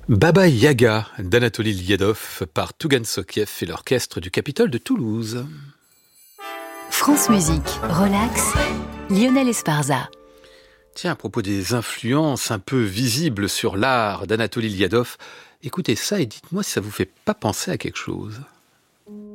Baba Yaga d'Anatoly Liadov par Tougan Sokiev et l'orchestre du Capitole de Toulouse. France Musique, relax, Lionel Esparza. Tiens, à propos des influences un peu visibles sur l'art d'Anatoly Liadov, écoutez ça et dites-moi si ça vous fait pas penser à quelque chose.